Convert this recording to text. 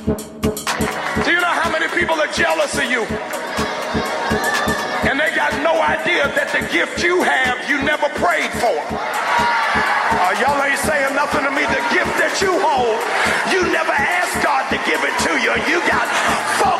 Do you know how many people are jealous of you? And they got no idea that the gift you have, you never prayed for. Y'all ain't saying nothing to me. The gift that you hold, you never asked God to give it to you. You got